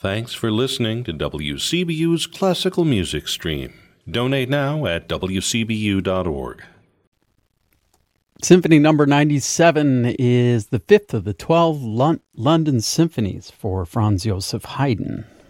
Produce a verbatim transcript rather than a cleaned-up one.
Thanks for listening to W C B U's Classical Music Stream. Donate now at w c b u dot org. Symphony number ninety-seven is the fifth of the twelve Lon- London symphonies for Franz Joseph Haydn.